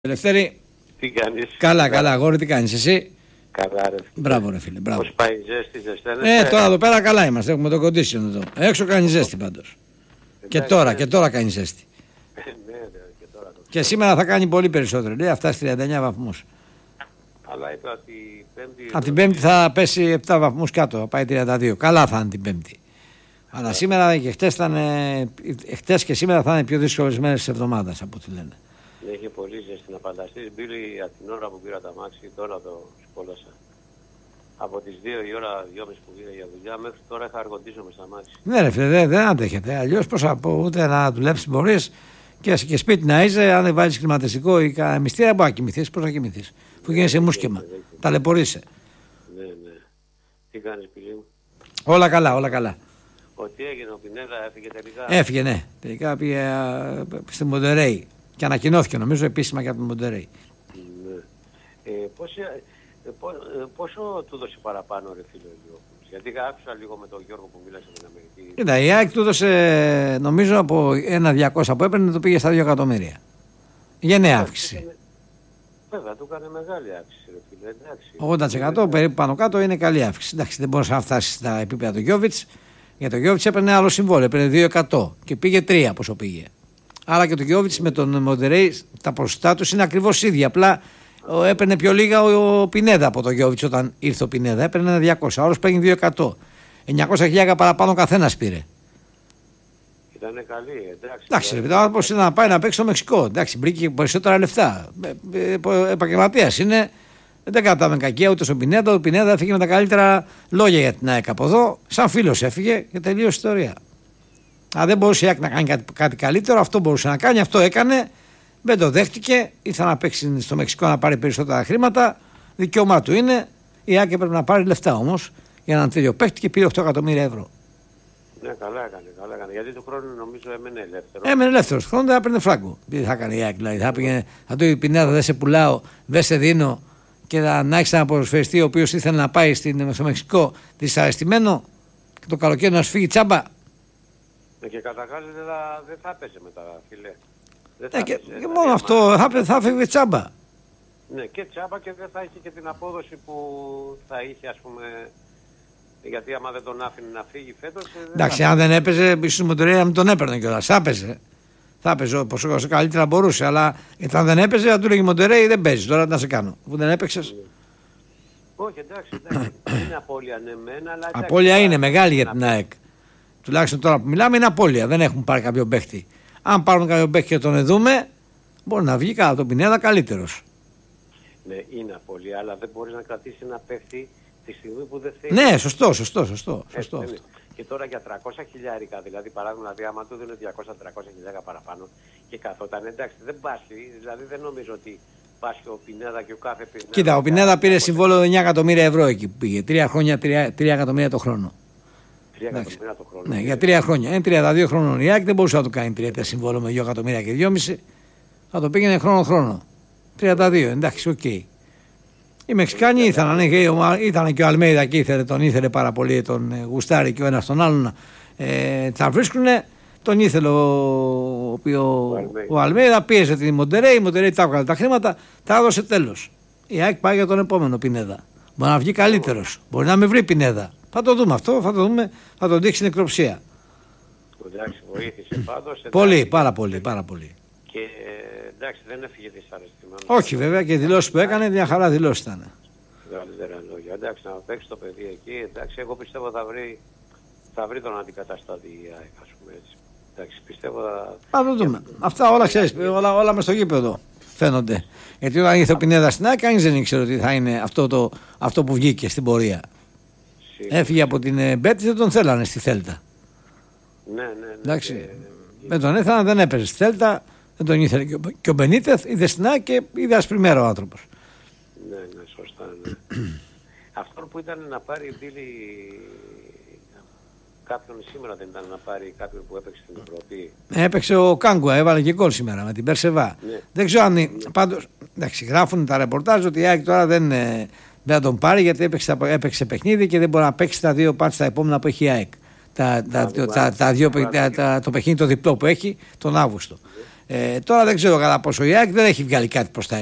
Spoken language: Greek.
Ελευθέρη. Τι κάνεις? Καλά, αγόρι, τι κάνεις εσύ? Καλά, ρε φίλε. Μπράβο, ρε φίλε, μπράβο. Πώς πάει η ζέστη, ζεσταίνεται? Τώρα εδώ πέρα καλά είμαστε, έχουμε το condition εδώ. Έξω κάνει ζέστη πάντως. Και τώρα κάνει ζέστη. Ναι, και τώρα το Και σήμερα θα κάνει πολύ περισσότερο, λέει, αυτά 39 βαθμούς. Αλλά είπε ότι Πέμπτη... Από την Πέμπτη θα πέσει 7 βαθμούς κάτω, θα πάει 32. Καλά θα είναι την Πέμπτη. Αλλά σήμερα και χτες και σήμερα θα είναι πιο δύσκολες μέρες της εβδομάδας από ό,τι λένε. Έχει πολύ ζέστη να φανταστείς. Μπήλη από την ώρα που πήρα τα μάξι, τώρα το σκόλασα. Από τις 2 η ώρα, 2.30 που πήγα για δουλειά, μέχρι τώρα είχα αργοντήσω με στα μάξι. Ναι, ρε φίλε, δεν αντέχετε. Αλλιώς πώς θα πω, ούτε να δουλέψεις μπορείς και σπίτι να είσαι, αν δεν βάλεις κλιματιστικό ή μυστήρα, μπορεί να κοιμηθείς. Πώς θα κοιμηθείς, που γίνεσαι μουσκεμα. Ταλαιπωρείσαι. Ναι. Τι κάνεις, φίλοι μου? Όλα καλά. Ότι έγινε, ο Πινέδα έφυγε τελικά. Έφυγε, ναι. Τελικά πήγε στη Μοντερέι. Και ανακοινώθηκε νομίζω επίσημα για τον Μοντερέι. Ναι. Πόσο του δώσει παραπάνω, ρε φίλε, ο Γιώργος? Γιατί άκουσα λίγο με τον Γιώργο που μίλασε με την Αμερική. Κοίτα, η ΑΕΚ του δώσε νομίζω από 1.200 που έπαιρνε, το πήγε στα 2 εκατομμύρια. Γενναία αύξηση. Βέβαια, του έκανε μεγάλη αύξηση, ρε φίλε. 80% περίπου πάνω κάτω είναι καλή αύξηση. Εντάξει, δεν μπορούσε να φτάσει στα επίπεδα του Γιώβιτς. Για τον Γιώβιτς έπαιρνε άλλο συμβόλαιο, έπαιρνε 2% και πήγε 3 πόσο πήγε. Άρα και το Γιώβιτς με τον Μοντερέι τα ποσοστά του είναι ακριβώς ίδια. Απλά έπαιρνε πιο λίγα ο Πινέδα από τον Γιώβιτς όταν ήρθε ο Πινέδα. Έπαιρνε 200, άλλος παίρνει 2%. 900.000 παραπάνω καθένας πήρε. Ήτανε καλή, εντάξει. Εντάξει, τώρα πώς είναι να πάει να παίξει στο Μεξικό. Εντάξει, βρήκε περισσότερα λεφτά. Επαγγελματίας είναι. Δεν κατάμε κακία ούτε στον Πινέδα. Ο Πινέδα έφυγε με τα καλύτερα λόγια για την ΑΕΚ από εδώ. Σαν φίλος έφυγε και τελείωσε η ιστορία. Αν δεν μπορούσε η ΑΕΚ να κάνει κάτι καλύτερο, αυτό μπορούσε να κάνει, αυτό έκανε. Δεν το δέχτηκε. Ήθελε να παίξει στο Μεξικό να πάρει περισσότερα χρήματα. Δικαίωμά του είναι. Η ΑΕΚ έπρεπε να πάρει λεφτά όμως για έναν τέτοιο παίκτη και πήρε 8 εκατομμύρια ευρώ. Ναι, καλά έκανε. Γιατί του χρόνου νομίζω έμενε ελεύθερο. Έμενε ελεύθερο. Χρόνο δεν έπαιρνε φράγκο. Τι θα έκανε η ΑΕΚ, δηλαδή. Θα του πει Πινέδα, δεν σε πουλάω, δεν σε δίνω και να έχει ένα ποδοσφαιριστή ο οποίο ήθελε να πάει στο Μεξικό δυσαρεστημένο και το καλοκαίρι να σου φύγει τσάμπα. Και καταρχάς δεν θα έπαιζε μετά, φίλε. Και μόνο αυτό θα φύγει τσάμπα. Ναι, και τσάμπα και δεν θα είχε και την απόδοση που θα είχε, ας πούμε. Γιατί άμα δεν τον άφηνε να φύγει φέτος. Εντάξει, αν δεν έπαιζε, ίσως Μοντερέι να μην τον έπαιρνε κιόλας. Θα έπαιζε όσο καλύτερα μπορούσε. Αλλά αν δεν έπαιζε, θα του έλεγε Μοντερέι δεν παίζει. Τώρα τι να σε κάνω, που δεν έπαιξες. Όχι, εντάξει. Είναι απώλεια, ναι, μένα, αλλά. Απώλεια είναι μεγάλη για την ΑΕΚ. Τουλάχιστον τώρα που μιλάμε είναι απώλεια. Δεν έχουν πάρει κάποιο παίχτη. Αν πάρουν κάποιο παίχτη και τον δούμε, μπορεί να βγει κατά τον Πινέδα καλύτερος. Ναι, είναι απώλεια, αλλά δεν μπορεί να κρατήσει ένα παίχτη τη στιγμή που δεν θέλει. Ναι, σωστό. Και τώρα για 300 χιλιάρικα, δηλαδή παράδειγμα, άμα του δίνουν 200-300 χιλιάρικα παραπάνω και καθόταν, εντάξει, δεν πάσχει, δηλαδή δεν νομίζω ότι πάσχει ο Πινέδα και ο κάθε Πινέδα. Κοίτα, ο Πινέδα πήρε συμβόλαιο 9 εκατομμύρια ευρώ εκεί που πήγε. 3 χρόνια, 3 εκατομμύρια το χρόνο. 3 εκατομμύρια το χρόνο. Ναι, για 3 χρόνια. Είναι 32 χρόνων η ΑΕΚ, δεν μπορούσε να το κάνει 3 συμβόλαιο με 2 εκατομμύρια και 2,5. Θα το πήγαινε χρόνο. 32, εντάξει, οκ. Οι Μεξικάνοι ήταν και ο Αλμέιδα και τον ήθελε πάρα πολύ, τον γουστάρει και ο ένας τον άλλον. Τα βρίσκουνε, τον ήθελε ο Αλμέιδα, πίεσε την Μοντερέι, η Μοντερέι τα έβγαλε τα χρήματα, τα έδωσε τέλος. Η ΑΕΚ πάει για τον επόμενο Πινέδα. Μπορεί να βγει καλύτερος, μπορεί να με βρει Πινέδα. Θα το δούμε αυτό, θα τον δείξει νεκροψία. Εντάξει, βοήθησε πάντως. Πολύ, πάρα πολύ. Και εντάξει, δεν έφυγε δυσαρεστημένο. Όχι βέβαια, και οι δηλώσεις που έκανε μια χαρά δηλώσεις ήταν. Καλύτερα λόγια. Εντάξει, να παίξει το παιδί εκεί. Εντάξει, εγώ πιστεύω θα βρει τον αντικαταστάτη η ΑΕΚ, ας πούμε έτσι. Εντάξει, πιστεύω θα το δούμε. Αυτά όλα ξέρεις, όλα μες στο γήπεδο φαίνονται. Γιατί όταν ήρθε ο Πινέδα στην ΑΕΚ, κανείς δεν ήξερε ότι θα είναι αυτό που βγήκε στην πορεία. Έφυγε από την Μπέτις, δεν τον θέλανε στη Θέλτα. Ναι. Εντάξει. Με τον έθελαν, δεν έπαιζε στη Θέλτα, δεν τον ήθελε και ο Μπενίτεθ, είδε στην ΑΕΚ και είδε ασπριμέρα ο άνθρωπος. Ναι, σωστά. Ναι. Αυτό που ήταν να πάρει Μπίλη κάποιον σήμερα, δεν ήταν να πάρει κάποιον που έπαιξε στην Ευρώπη. Έπαιξε ο Κάγκουα, έβαλε και γκολ σήμερα με την Περσεβά. Ναι. Δεν ξέρω αν. Πάντως, εντάξει, γράφουν τα ρεπορτάζ ότι η ΑΕΚ τώρα δεν θα τον πάρει γιατί έπαιξε παιχνίδι και δεν μπορεί να παίξει τα 2 πάρts τα επόμενα που έχει η ΑΕΚ. Το παιχνίδι το διπλό που έχει τον Αύγουστο. Τώρα δεν ξέρω κατά πόσο η ΑΕΚ δεν έχει βγάλει κάτι προς τα